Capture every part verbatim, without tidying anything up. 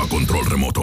a Control Remoto.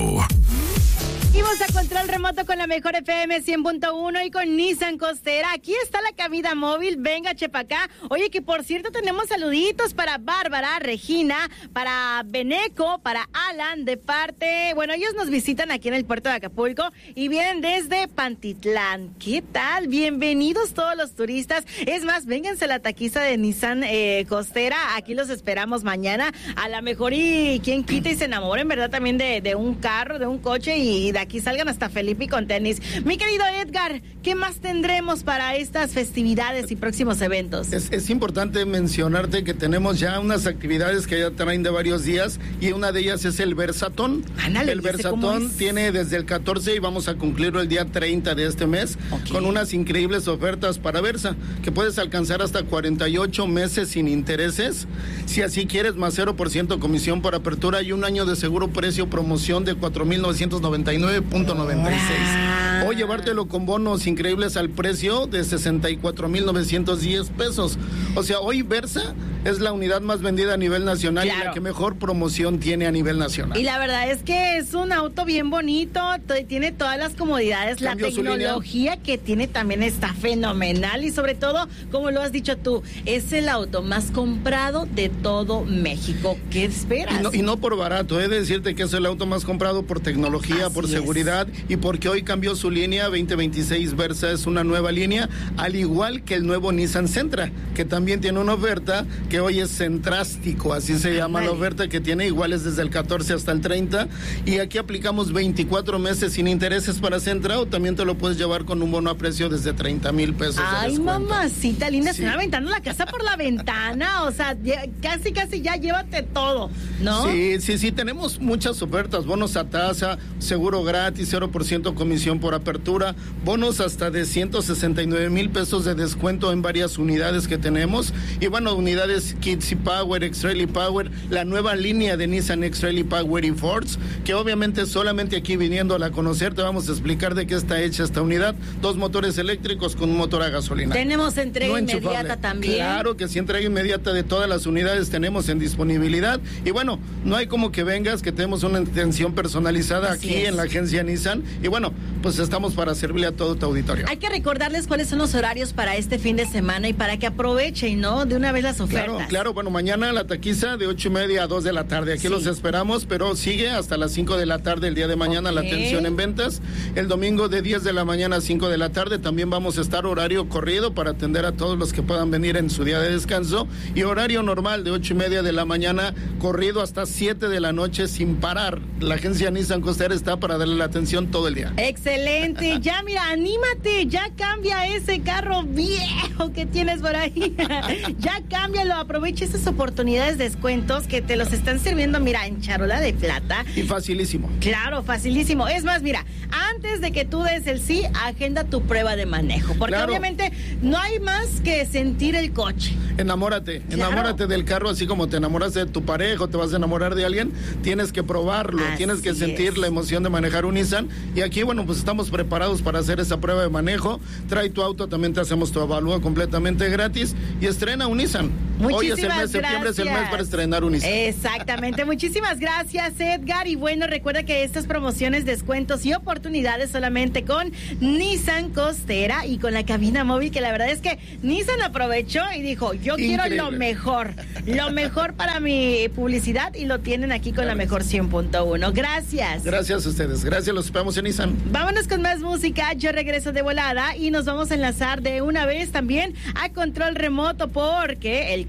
Seguimos a Control Remoto con la mejor F M cien punto uno y con Nissan Costera. Aquí está la cabina móvil, venga chepa acá. Oye, que por cierto tenemos saluditos para Bárbara, Regina, para Beneco, para Alan, de parte... Bueno, ellos nos visitan aquí en el puerto de Acapulco y vienen desde Pantitlán. ¿Qué tal? Bienvenidos todos los turistas. Es más, vénganse a la taquiza de Nissan eh, Costera. Aquí los esperamos mañana. A lo mejor y quien quita y se enamoren, ¿verdad? También de, de un carro, de un coche y de aquí salgan hasta Felipe con tenis. Mi querido Edgar, ¿qué más tendremos para estas festividades y próximos eventos? Es, es importante mencionarte que tenemos ya unas actividades que ya traen de varios días y una de ellas es el Versatón. Ándale, el Versatón tiene desde el catorce y vamos a concluirlo el día treinta de este mes, okay, con unas increíbles ofertas para Versa, que puedes alcanzar hasta cuarenta y ocho meses sin intereses, si así quieres, más cero por ciento comisión por apertura y un año de seguro precio promoción de cuatro mil novecientos noventa y nueve punto noventa y seis. O llevártelo con bonos increíbles al precio de sesenta y cuatro mil novecientos diez pesos. O sea, hoy Versa es la unidad más vendida a nivel nacional, claro, y la que mejor promoción tiene a nivel nacional. Y la verdad es que es un auto bien bonito, t- tiene todas las comodidades, Cambió la tecnología que tiene también está fenomenal y sobre todo, como lo has dicho tú, es el auto más comprado de todo México. ¿Qué esperas? Y no, y no por barato, he de decirte que es el auto más comprado por tecnología, Así por seguridad es. y porque hoy cambió su línea. Veinte veintiséis Versa es una nueva línea, al igual que el nuevo Nissan Sentra, que también tiene una oferta que hoy es Centrástico, así se llama Ay. la oferta que tiene, iguales desde el catorce hasta el treinta, y aquí aplicamos veinticuatro meses sin intereses para Sentra, o también te lo puedes llevar con un bono a precio desde treinta mil pesos. Ay, mamacita linda, sí. Se van aventando la casa por la ventana, o sea, casi casi ya llévate todo, ¿no? Sí, sí, sí, tenemos muchas ofertas, bonos a tasa, seguro gratis, cero por ciento comisión por apertura, bonos hasta de ciento sesenta y nueve mil pesos de descuento en varias unidades que tenemos, y bueno, unidades Kids y Power, X-Trail y Power, la nueva línea de Nissan X-Trail y Power y Force, que obviamente solamente aquí viniéndola a conocer te vamos a explicar de qué está hecha esta unidad, dos motores eléctricos con un motor a gasolina. Tenemos entrega no inmediata también. Claro que sí, entrega inmediata de todas las unidades tenemos en disponibilidad, y bueno, no hay como que vengas, que tenemos una atención personalizada Así aquí es. en la agencia Nissan, y bueno, pues estamos para servirle a todo tu auditorio. Hay que recordarles cuáles son los horarios para este fin de semana y para que aprovechen, ¿no? De una vez las ofertas. Claro, claro, bueno, mañana la taquiza de ocho y media a dos de la tarde, aquí sí. los esperamos, pero sigue hasta las cinco de la tarde el día de mañana, okay, la atención en ventas. El domingo de diez de la mañana a cinco de la tarde también vamos a estar horario corrido para atender a todos los que puedan venir en su día de descanso, y horario normal de ocho y media de la mañana corrido hasta siete de la noche sin parar. La agencia Nissan Costera está para darle la atención todo el día. Excelente, ya mira, anímate, ya cambia ese carro viejo que tienes por ahí, ya cámbialo, aprovecha esas oportunidades de descuentos que te los están sirviendo, mira, en charola de plata. Y facilísimo. Claro, facilísimo. Es más, mira, antes de que tú des el sí, agenda tu prueba de manejo, porque claro, obviamente no hay más que sentir el coche. Enamórate, claro, enamórate del carro, así como te enamoras de tu pareja o te vas a enamorar de alguien, tienes que probarlo, así tienes que sentir es. la emoción de manejar un Nissan, y aquí, bueno, pues estamos preparados para hacer esa prueba de manejo. Trae tu auto, también te hacemos tu avalúo completamente gratis y estrena un Nissan. Muchísimas Hoy es el mes, gracias. septiembre es el mes para estrenar un Nissan. Exactamente, muchísimas gracias, Edgar, y bueno, recuerda que estas promociones, descuentos y oportunidades solamente con Nissan Costera y con la cabina móvil, que la verdad es que Nissan aprovechó y dijo, yo Increíble. quiero lo mejor, lo mejor para mi publicidad, y lo tienen aquí con la mejor cien punto uno. Gracias. Gracias a ustedes, gracias, los esperamos en Nissan. Vámonos con más música, yo regreso de volada y nos vamos a enlazar de una vez también a Control Remoto, porque el